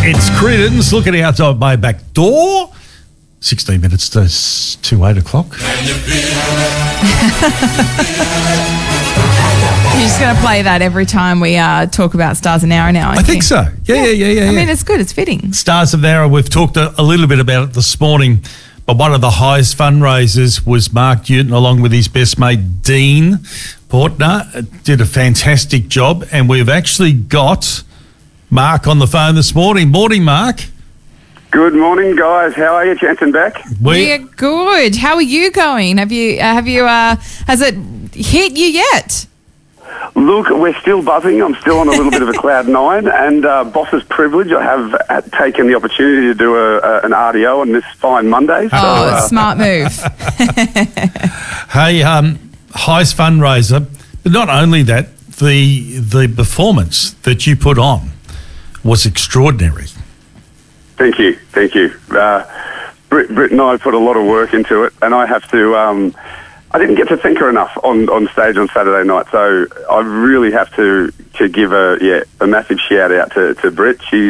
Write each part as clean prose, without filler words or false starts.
It's Creedence looking outside my back door. 16 minutes to 8 o'clock. You're just going to play that every time we talk about Stars of Nowra now, I think so. Yeah. I mean, it's good. It's fitting. Stars of Nowra, we've talked a little bit about it this morning, but one of the highest fundraisers was Mark Newton along with his best mate Dean Portner. Did a fantastic job, and we've actually got Mark on the phone this morning. Morning, Mark. Good morning, guys. How are you, Jansen Beck? We're good. How are you going? Has it hit you yet? Look, we're still buzzing. I'm still on a little bit of a cloud nine, and boss's privilege. I have taken the opportunity to do an RDO on this fine Monday. So, smart move. Hey, highest fundraiser, but not only that, the performance that you put on was extraordinary. Thank you. Britt and I put a lot of work into it, and I have to. I didn't get to thank her enough on stage on Saturday night, so I really have to give a massive shout out to Britt. She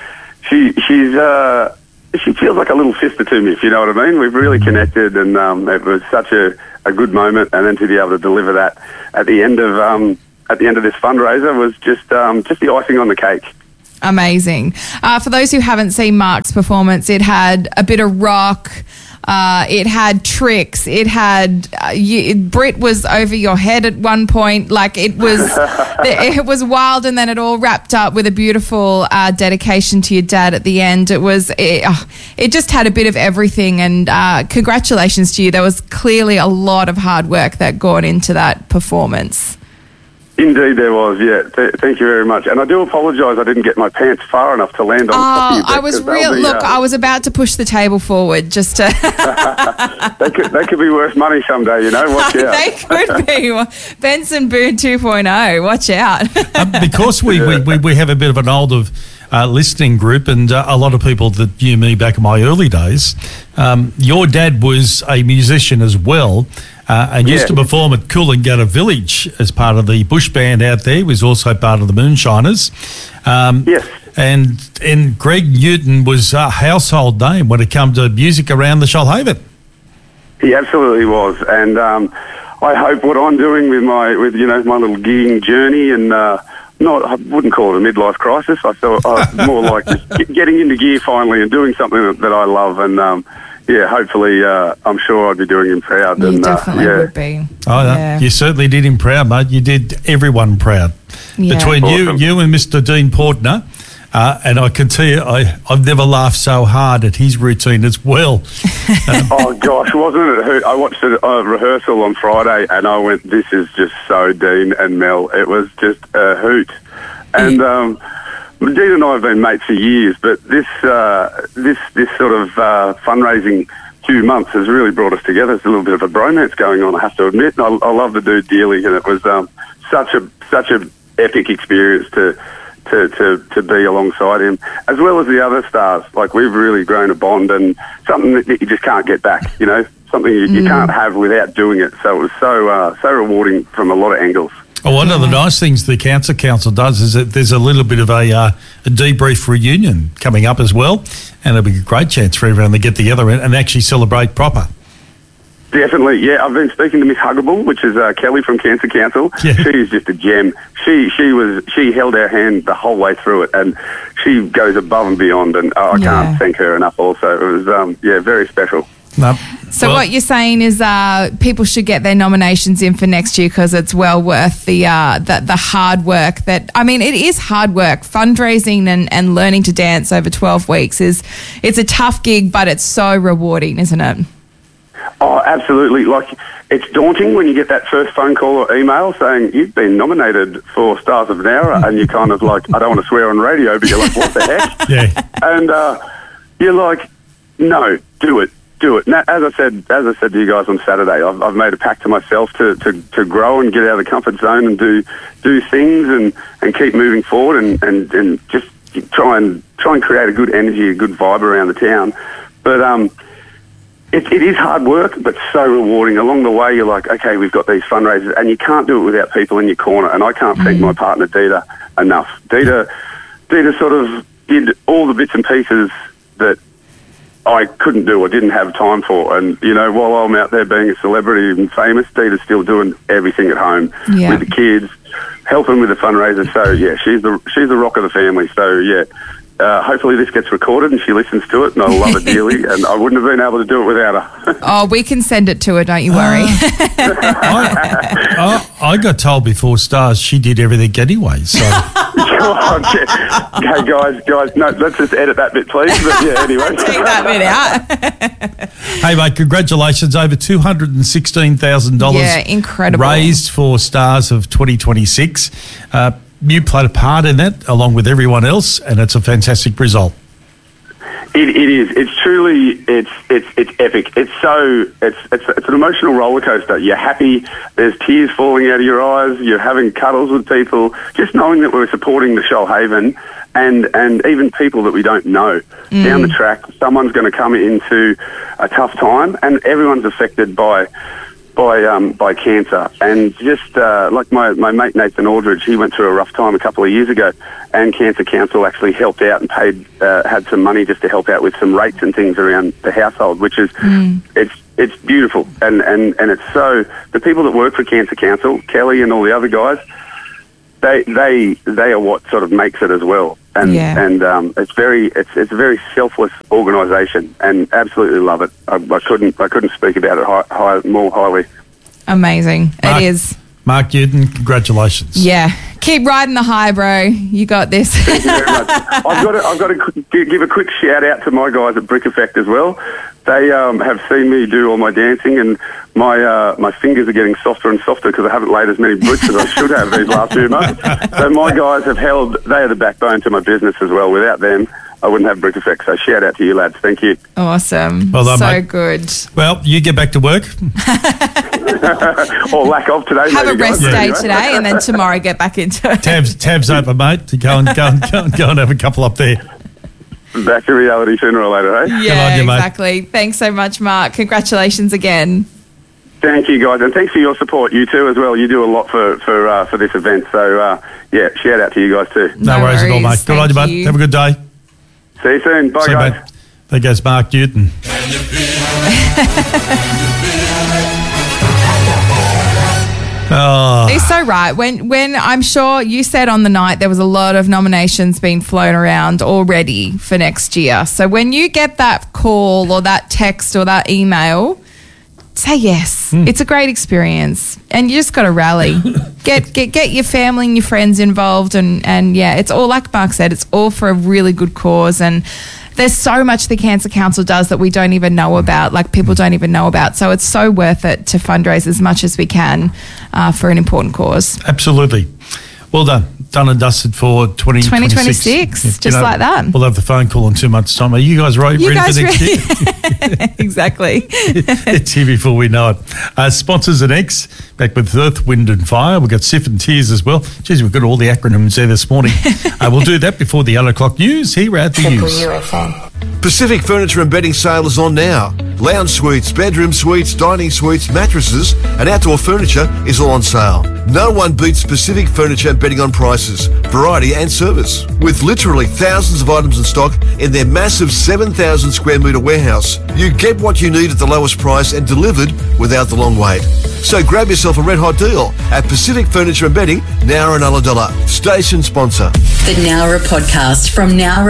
feels like a little sister to me, if you know what I mean. We've really connected, and it was such a good moment, and then to be able to deliver that at the end of this fundraiser was just the icing on the cake. Amazing. For those who haven't seen Mark's performance, it had a bit of rock, it had tricks, it had Britt was over your head at one point. Like it was wild, and then it all wrapped up with a beautiful dedication to your dad at the end. It just had a bit of everything, and congratulations to you. There was clearly a lot of hard work that got into that performance. Indeed there was, yeah. Thank you very much. And I do apologise I didn't get my pants far enough to land on top of you. I was I was about to push the table forward just to... They could be worth money someday, you know. Watch out. They could be. Benson Boone 2.0. Watch out. Because we have a bit of an older listening group, and a lot of people that knew me back in my early days, your dad was a musician as well. And used to perform at Coolangatta Village as part of the bush band out there. He was also part of the Moonshiners. Yes. And Greg Newton was a household name when it came to music around the Shoalhaven. He absolutely was. And I hope what I'm doing with my little gigging journey, and I wouldn't call it a midlife crisis. I thought more like just getting into gear finally and doing something that I love, and hopefully, I'm sure I'd be doing him proud. You definitely would be. Oh, yeah. You certainly did him proud, mate. You did everyone proud. Yeah. Between awesome. you and Mr. Dean Portner, and I can tell you, I've never laughed so hard at his routine as well. Oh, gosh, wasn't it a hoot? I watched a rehearsal on Friday, and I went, this is just so Dean and Mel. It was just a hoot. And... Dean and I have been mates for years, but this sort of fundraising 2 months has really brought us together. There's a little bit of a bromance going on, I have to admit. I love the dude dearly, and it was such a epic experience to be alongside him, as well as the other stars. Like, we've really grown a bond, and something that you just can't get back. You know, something you can't have without doing it. So it was so rewarding from a lot of angles. Well, one of the nice things the Cancer Council does is that there's a little bit of a debrief reunion coming up as well, and it'll be a great chance for everyone to get together and actually celebrate proper. Definitely, yeah. I've been speaking to Miss Huggable, which is Kelly from Cancer Council. Yeah. She is just a gem. She held our hand the whole way through it, and she goes above and beyond, and I can't thank her enough also. It was, very special. No. So what you're saying is people should get their nominations in for next year because it's well worth the hard work. It is hard work. Fundraising and learning to dance over 12 weeks it's a tough gig, but it's so rewarding, isn't it? Oh, absolutely. Like, it's daunting when you get that first phone call or email saying you've been nominated for Stars of Nowra, and you're kind of like, I don't want to swear on radio, but you're like, what the heck? Yeah. And you're like, no, do it. Now, as I said to you guys on Saturday, I've made a pact to myself to grow and get out of the comfort zone and do things and keep moving forward and just try and create a good energy, a good vibe around the town. But it is hard work, but so rewarding. Along the way, you're like, okay, we've got these fundraisers, and you can't do it without people in your corner. And I can't thank my partner Dita enough. Dita sort of, did all the bits and pieces that I couldn't do or didn't have time for. And, you know, while I'm out there being a celebrity and famous, Dita's still doing everything at home with the kids, helping with the fundraiser. So, yeah, she's the rock of the family. So, yeah, hopefully this gets recorded and she listens to it, and I love it dearly, and I wouldn't have been able to do it without her. Oh, we can send it to her, don't you worry. I got told before Stars she did everything anyway, so... Okay, guys, no, let's just edit that bit, please. But yeah, anyway. Take that bit out. Hey, mate, congratulations. Over $216,000 incredible. raised for Stars of 2026. You played a part in that along with everyone else, and it's a fantastic result. It is. It's truly. It's epic. It's an emotional roller coaster. You're happy. There's tears falling out of your eyes. You're having cuddles with people. Just knowing that we're supporting the Shoalhaven and even people that we don't know down the track. Someone's going to come into a tough time, and everyone's affected by cancer. And just like my mate Nathan Aldridge, he went through a rough time a couple of years ago, and Cancer Council actually helped out and paid had some money just to help out with some rates and things around the household, which is it's beautiful. And it's so, the people that work for Cancer Council, Kelly and all the other guys, they are what sort of makes it as well. And it's a very selfless organisation, and absolutely love it. I couldn't speak about it more highly. Amazing. It is. Mark Newton, congratulations. Yeah. Keep riding the high, bro. You got this. Thank you very much. I've got to give a quick shout out to my guys at Brick Effect as well. They have seen me do all my dancing, and my fingers are getting softer and softer because I haven't laid as many bricks as I should have these last few months. So my guys they are the backbone to my business as well. Without them, I wouldn't have Brick Effect. So shout out to you, lads. Thank you. Awesome. Well done, so mate. Good. Well, you get back to work. Or lack of today. Have a rest day today, and then tomorrow get back into it. Tabs open, mate. To go and have a couple up there. Back to reality sooner or later, eh? Yeah, you, mate. exactly. Thanks so much, Mark. Congratulations again. Thank you, guys, and thanks for your support. You too, as well. You do a lot for this event. So shout out to you guys too. No worries at all, mate. Good on you, bud. Have a good day. See you soon. Bye, See you, guys. mate. There goes Mark Newton. Oh. He's so right. When I'm sure you said on the night there was a lot of nominations being flown around already for next year. So when you get that call or that text or that email, say yes. It's a great experience, and you just got to rally. Get your family and your friends involved, and yeah, it's all, like Mark said, it's all for a really good cause. And there's so much the Cancer Council does that we don't even know about, like people don't even know about. So it's so worth it to fundraise as much as we can for an important cause. Absolutely. Well done. Done and dusted for 2026. Just like that. We'll have the phone call in 2 months' time. Are you guys ready for next year? Exactly. It's here before we know it. Sponsors and X, back with Earth, Wind and Fire. We've got SIF and Tears as well. Geez, we've got all the acronyms there this morning. We'll do that before the 8 o'clock news here at the news. Pacific Furniture and Bedding sale is on now. Lounge suites, bedroom suites, dining suites, mattresses and outdoor furniture is all on sale. No one beats Pacific Furniture and Bedding on prices, variety and service. With literally thousands of items in stock in their massive 7,000 square metre warehouse, you get what you need at the lowest price and delivered without the long wait. So grab yourself a red hot deal at Pacific Furniture and Bedding, Nowra and Ulladulla. Station sponsor. The Nowra podcast from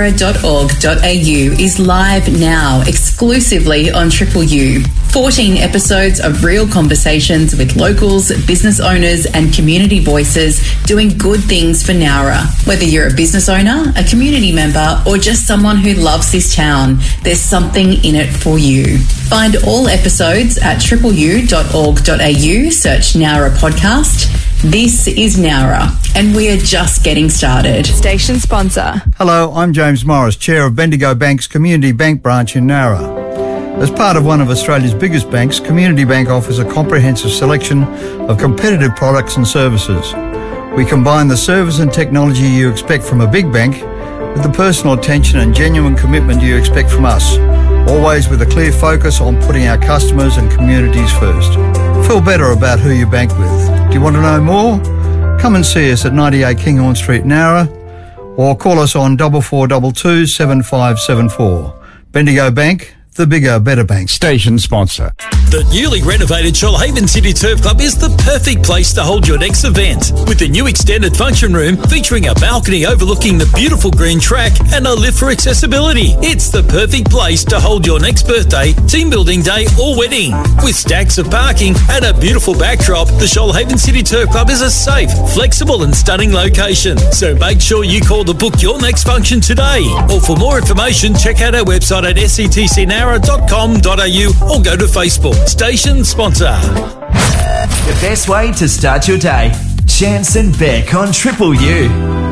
nowra.org.au is live now, exclusively on Triple U. 14 episodes of real conversations with locals, business owners and community voices doing good things for Nowra. Whether you're a business owner, a community member or just someone who loves this town, there's something in it for you. Find all episodes at tripleu.org.au, search Nowra podcast. This is Nowra, and we are just getting started. Station sponsor. Hello, I'm James Morris, Chair of Bendigo Bank's Community Bank branch in Nowra. As part of one of Australia's biggest banks, Community Bank offers a comprehensive selection of competitive products and services. We combine the service and technology you expect from a big bank with the personal attention and genuine commitment you expect from us, always with a clear focus on putting our customers and communities first. Feel better about who you bank with. Do you want to know more? Come and see us at 98 Kinghorn Street, Nowra, or call us on 4422 7574. Bendigo Bank, the bigger, better bank. Station sponsor. The newly renovated Shoalhaven City Turf Club is the perfect place to hold your next event. With the new extended function room featuring a balcony overlooking the beautiful green track and a lift for accessibility. It's the perfect place to hold your next birthday, team building day or wedding. With stacks of parking and a beautiful backdrop, the Shoalhaven City Turf Club is a safe, flexible and stunning location. So make sure you call to book your next function today. Or for more information, check out our website at sctcnara.com.au or go to Facebook. Station sponsor. The best way to start your day. Chance and Beck on Triple U.